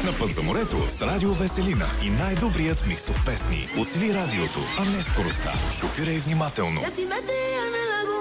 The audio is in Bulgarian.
На път за морето с Радио Веселина и най-добрият микс от песни. Оцели радиото, а не скоростта. Шофирай внимателно. Ya ti metti nella